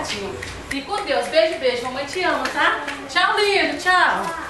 certinho. Fique com Deus. Beijo, beijo. Mamãe te ama, tá? Tchau, lindo. Tchau.